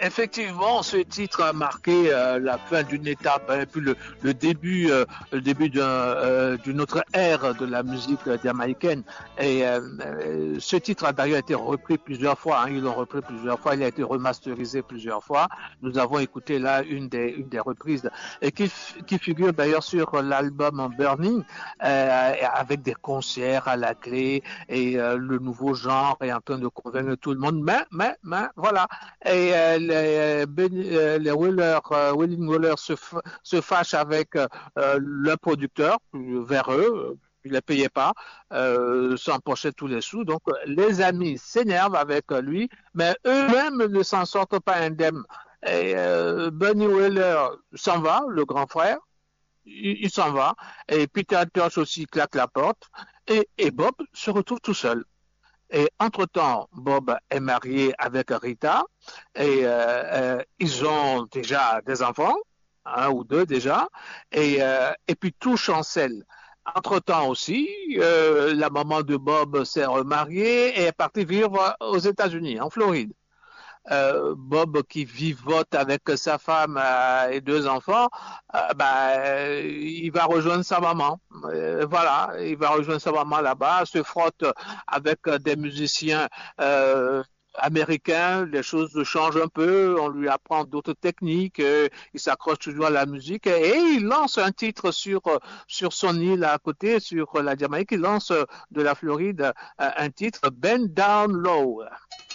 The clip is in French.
Effectivement, ce titre a marqué la fin d'une étape et puis le début d'une autre ère de la musique jamaïcaine. Et ce titre a d'ailleurs été repris plusieurs fois. Hein, ils l'ont repris plusieurs fois. Il a été remasterisé plusieurs fois. Nous avons écouté là une des reprises et qui figure d'ailleurs sur l'album Burning avec des concerts à la clé et le nouveau genre est en train de convaincre tout le monde. Mais voilà. Et les Wheeler, Wheeling Wheeler se fâchent avec le producteur vers eux. Ils ne les payaient pas, s'empochaient tous les sous. Donc, les amis s'énervent avec lui, mais eux-mêmes ne s'en sortent pas indemnes. Et Bunny Wheeler s'en va, le grand frère, il s'en va. Et Peter Tosh aussi claque la porte. Et Bob se retrouve tout seul. Et entre-temps, Bob est marié avec Rita et ils ont déjà des enfants, un ou deux déjà, et puis tout chancelle. Entre-temps aussi, la maman de Bob s'est remariée et est partie vivre aux États-Unis, en Floride. Bob qui vivote avec sa femme et deux enfants, il va rejoindre sa maman. Voilà, il va rejoindre sa maman là-bas, se frotte avec des musiciens américains, les choses changent un peu, on lui apprend d'autres techniques, il s'accroche toujours à la musique et il lance un titre sur son île à côté, sur la Jamaïque, il lance de la Floride un titre, Bend Down Low.